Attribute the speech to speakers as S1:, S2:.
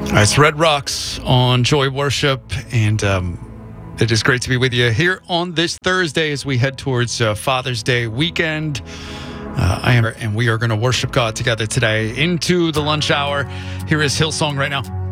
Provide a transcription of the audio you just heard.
S1: It's Red Rocks on Joy Worship, and it is great to be with you here on this Thursday as we head towards Father's Day weekend. And we are going to worship God together today into the lunch hour. Here is Hillsong right now.